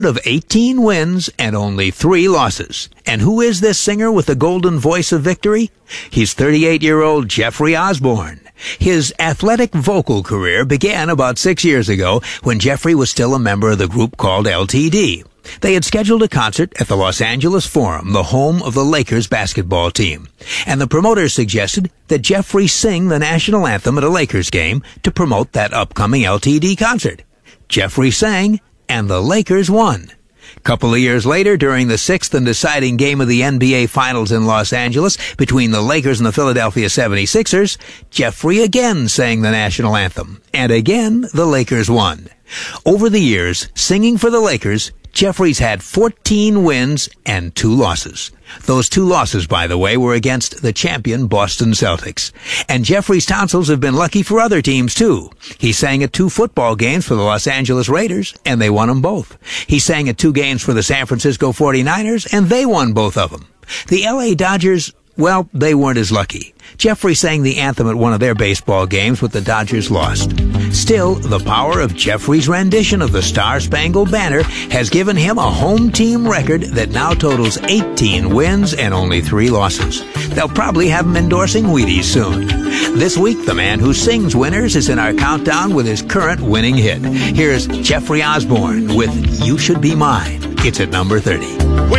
of 18 wins and only 3 losses. And who is this singer with the golden voice of victory? He's 38-year-old Jeffrey Osborne. His athletic vocal career began about 6 years ago when Jeffrey was still a member of the group called LTD. They had scheduled a concert at the Los Angeles Forum, the home of the Lakers basketball team. And the promoters suggested that Jeffrey sing the national anthem at a Lakers game to promote that upcoming LTD concert. Jeffrey sang, and the Lakers won. Couple of years later, during the 6th and deciding game of the NBA Finals in Los Angeles between the Lakers and the Philadelphia 76ers, Jeffrey again sang the national anthem. And again, the Lakers won. Over the years, singing for the Lakers, Jeffrey's had 14 wins and 2 losses. Those 2 losses, by the way, were against the champion Boston Celtics. And Jeffrey's tonsils have been lucky for other teams, too. He sang at 2 football games for the Los Angeles Raiders, and they won them both. He sang at 2 games for the San Francisco 49ers, and they won both of them. The LA Dodgers, well, they weren't as lucky. Jeffrey sang the anthem at one of their baseball games, but the Dodgers lost. Still, the power of Jeffrey's rendition of the Star-Spangled Banner has given him a home team record that now totals 18 wins and only 3 losses. They'll probably have him endorsing Wheaties soon. This week, the man who sings winners is in our countdown with his current winning hit. Here's Jeffrey Osborne with You Should Be Mine. It's at number 30.